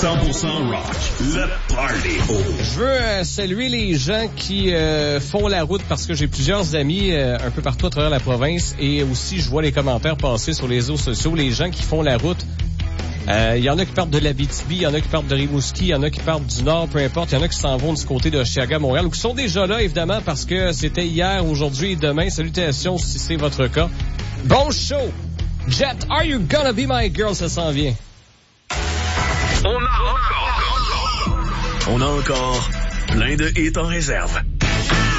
100% rock. Le Party. Je veux saluer les gens qui font la route parce que j'ai plusieurs amis un peu partout à travers la province et aussi je vois les commentaires passer sur les réseaux sociaux. Les gens qui font la route, il y en a qui partent de l'Abitibi, il y en a qui partent de Rimouski, il y en a qui partent du Nord, peu importe. Il y en a qui s'en vont du côté de Chiaga, Montréal, ou qui sont déjà là, évidemment, parce que c'était hier, aujourd'hui et demain. Salutations si c'est votre cas. Bon show! Jet, Are You Gonna Be My Girl, ça s'en vient. On a encore plein de hits en réserve.